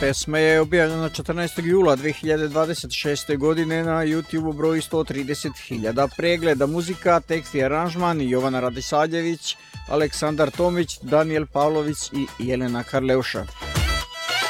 Pesma je objavljena 14. jula 2026. godine na YouTube broji 130.000 pregleda. Muzika, tekst i aranžman Jovana Radisavljević, Aleksandar Tomić, Danijel Pavlović i Jelena Karleuša.